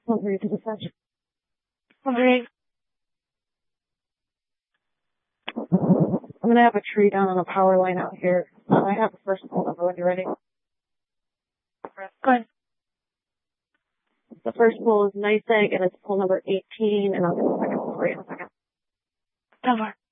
Over to the side. Okay. I'm gonna have a tree down on a power line out here. I have the first pull number when you're ready. Go ahead. The first pull is Nice Egg, and it's pull number 18, and I'll get the second pull for you in a second. Go for it.